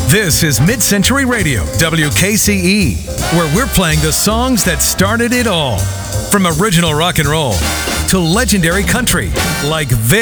This is Mid-Century Radio, WKCE, where we're playing the songs that started it all. From original rock and roll to legendary country, like this.